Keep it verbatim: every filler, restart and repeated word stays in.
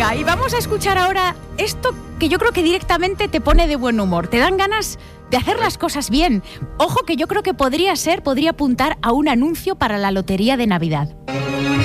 Venga, y vamos a escuchar ahora esto que yo creo que directamente te pone de buen humor. Te dan ganas de hacer las cosas bien. Ojo que yo creo que podría ser, podría apuntar a un anuncio para la lotería de Navidad.